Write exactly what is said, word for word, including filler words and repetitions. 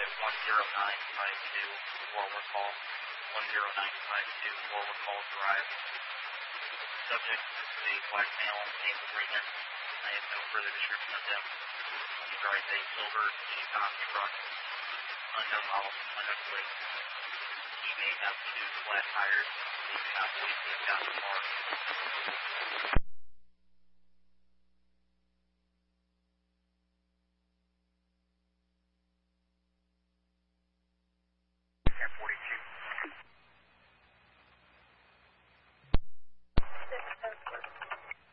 at one zero nine five two, forward call. one zero nine five two, forward call drive. Subject is a black male named Freeman. I have no further description of him. He drives a silver Yukon truck, unknown model, unknown plate. He may have two flat tires. He do not believe he has gotten far.